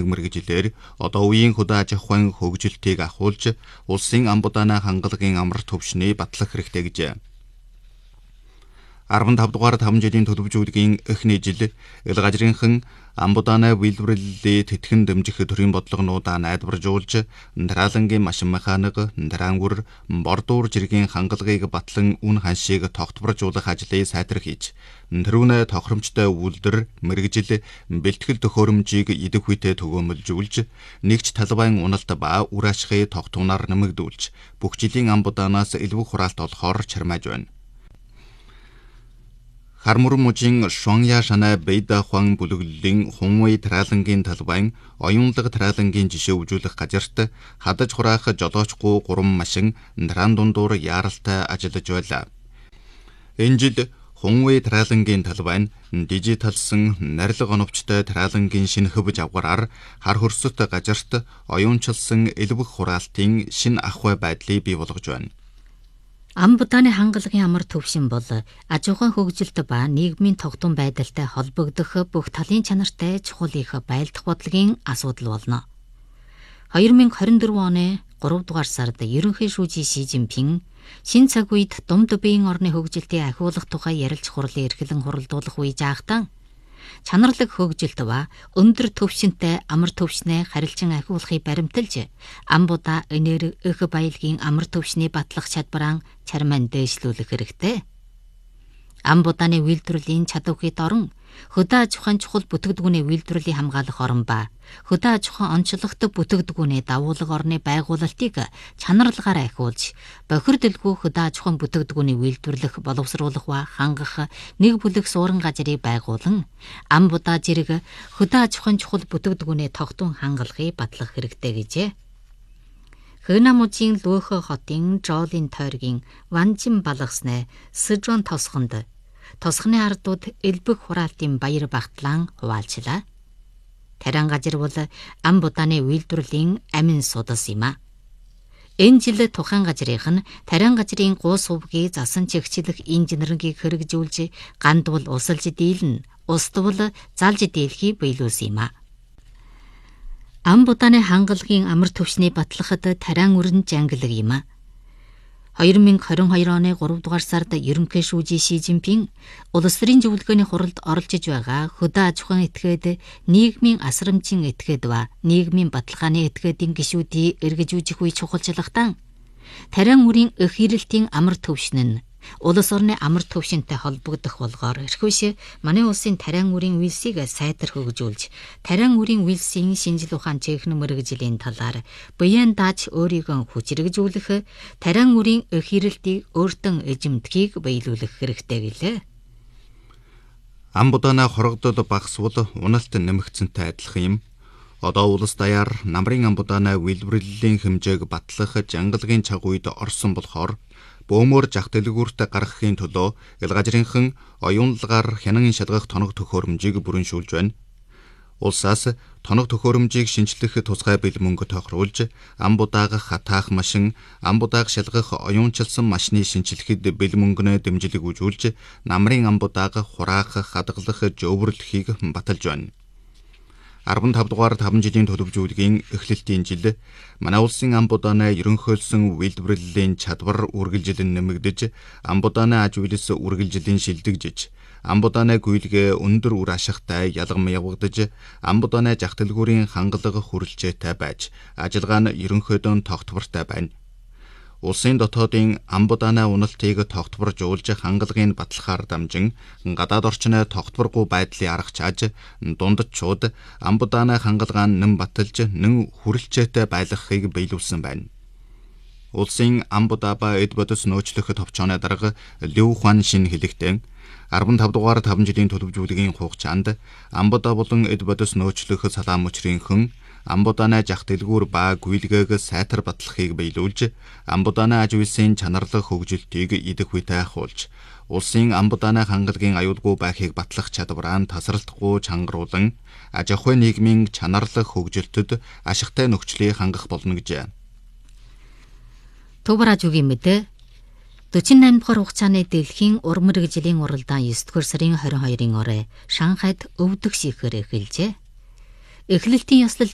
мэргэжилээр одоо үеийн хөдөө аж ахуйн хөгжилтийг ахуулж улсын амбудааны хангалагын амар төвшнийг батлах хэрэгтэй гэжээ. 15 дугаар 5 жилийн төлөвлөжүүдгийн эхний жил ил гажрынхан амбудааны үйлдвэрлэлийг тэтгэн дэмжих төрийн бодлогонуудаа найдваржуулж, дараалангийн машин механик, дараангүр, бордуур жиргийн хангалагыг батлан үн ханшийг тогтворжуулах ажлыг сайтар хийж, тэрүүнээ тохиромжтой үйлдвэр, мэргэжил, бэлтгэл төхөөрөмжийг идэх үедээ төгөөмөлжүүлж, нэгж талбайн уналт ба үр ашигыг тогтвороор нэмэгдүүлж, бүх жилийн амбудаанаас элбэг хураалт олохоор чармааж байна. Хармур мужийн Шонья шанай Бэйда хуан бүлэглэлийн Хунвей тараалангийн талбайн оюунлаг тараалангийн жишээ үзүүлэх газарт хадаж хураах жолоочгүй 3 машин наран дундуур яаралтай ажиллаж байлаа. Энэ жил Хунвей тараалангийн талбайн дижиталсан нарилга оновчтой тараалангийн шинэ хөвж авгараар хар хөрсөт газарт оюунчилсан элбэг хураалтын шинэ ахуй байдлыг бий болгож байна. Амбудааны хангалагын амар төвшин бол аж ахуйн хөгжилт ба нийгмийн тогтун байдалтай холбогдох бүх талын чанартай чухал их байлдах бодлогын асуудал болно. 2024 оны 3 дугаар сард ерөнхий шүүжий Ши Жинпин шинэ цаг үед Думд Бэйн орны хөгжилтийг ахиулах тухай ярилж хурлын эрхлэн хуралдуулах үе жаахтан чанарлаг хөгжилт ба өндөр төвшинтэй амар төвшнээ харилцан ахиулахыг баримталж, амбуда энерги баялагын амар төвшнийг батлах чадвараа чарман дээшлүүлэх хэрэгтэй. Амбудааны үйлдвэрлэлийн чадвархийд орон хөдөө аж ахуйн чухал бүтээгдэхүүний үйлдвэрлэлийг хамгаалах орон ба хөдөө аж ахуйн онцлогт бүтээгдэхүүний дагуулга орны байгуулалтыг чанарлагаар ахиулж, бохирдолгүй хөдөө аж ахуйн бүтээгдэхүүний үйлдвэрлэх, боловсруулах ба хангах нэг бүлэг суурин газрыг байгуулан, амбудаа зэрэг хөдөө аж ахуйн чухал бүтээгдэхүүний тогтун хангалахыг батлах хэрэгтэй гэжээ. Хэнэ мужийн Лөхө хотын Жолин тойргийн Ванжин балгасны Сэжон тосгонд тосгоны ардууд элбэг хураалтын баяр багтлан хуваалчлаа. Таран газар бол амбудааны үйлдвэрлэлийн амин судас юм а. Энэ жил тухайн газрын таран газрын гуус хувгийг засан чигчлэх инженерийг хэрэгжүүлж, гандвал усалж дийлэн, устдвал залж дийлхийг биелүүлсэн юм а. Амбудааны хангалагын амар төвшнийг батлахад таран өрн жангалаг юм а. 2022 оны 3 дугаар сард ерөнхий шүүжий Ши Жинпин улс төрийн зөвлөгөөний хуралд оролцож байгаа хөдөө аж ахуйн этгээд, нийгмийн асрамжийн этгээд ба нийгмийн баталгааны этгээдийн гишүүдийг эргэжүүлэх үе чухалчлахтан таран үрийн эх ирэлтийн амар төвшин нь улс орны амар төвшинтэй холбогдох болгоор эрхвэш манай улсын таран үрийн үйлсийг сайтар хөгжүүлж, таран үрийн үйлсийн шинжил ухаан техник мэргэжлийн талаар буян дааж өөрийгөө хүчрэгжүүлэх, таран үрийн эх ирэлтийг өөртөө эзэмдэхийг биелүүлэх хэрэгтэй гэлээ. Амбудааны хорогдол багасвал уналт нэмэгдсэнтэй адилхан юм. Одоо улс даяар намрын амбудааны үйлдвэрлэлийн хэмжээг батлах жангалагын чагуйд орсон болохоор бөөмөр жах дэлгүүртэ гаргахын төлөө ил гажрынхан оюунлагаар хянан шалгах тоног төхөөрөмжийг бүрэншүүлж байна. Улсаас тоног төхөөрөмжийг шинжлэх тусгай бэл мөнгө тохируулж, амбудааг хатаах машин, амбудааг шалгах оюунчилсан машины шинжилгэхэд бэл мөнгөнөө дэмжлэг үзүүлж, намрын амбудааг хураах, хадгалах, жөвөрлөхийг баталж байна. 15 дугаар 5 жилийн төлөвлөжүүдгийн эхлэлтийн жил манай улсын амбудааны ерөнхийлсөн үйлдвэрлэлийн чадвар үргэлжлэн нэмэгдэж, амбудааны аж үйлс үргэлжлэн шилдэгжиж, амбудааны гүйлгээ өндөр үр ашигтай ялгам явагдаж, амбудааны жах дэлгүүрийн хангалага хүрэлцээтэй байж, ажиллагаа нь ерөнхийдөө тогтвортой байна. Улсын дотоодын амбудааны уналтыг тогтворжуулж, хангалагын батлахаар дамжин гадаад орчны тогтворгүй байдлыг арга чааж, дундчууд амбудааны хангалагаа нэм баталж, нэн хүрэлцээтэй байлгахыг биелүүлсэн байна. Улсын амбудаа ба эд бодис нөөцлөх товчооны дарга Лю Хуан Шин хэлэхдээ 15 дугаар 5 жилийн төлөвлөжүүдгийн хугацаанд амбудаа болон эд бодис нөөцлөх салаан мөчрийн хүн амбудааны жах дэлгүүр ба гүйлгээг сайтар батлахыг биелүүлж, амбудааны аж үйлсийн чанарлах хөгжилтийг идэх үедээ ахуулж, улсын амбудааны хангалагын аюулгүй байхыг батлах чадвараа тасралтгүй чангаруулан, аж ахуйн нийгмийн чанарлах хөгжилтөд ашигтай нөхцөлийг хангах болно гэжээ. Төбөр ажуугийн мэдээ 48 дугаар хугацааны дэлхийн ур мэргэжлийн уралдаан 9 дугаар сарын 22-ын орой Шанхайд өвдөх шихээр эхэлжээ. Эхлэлтийн ёслол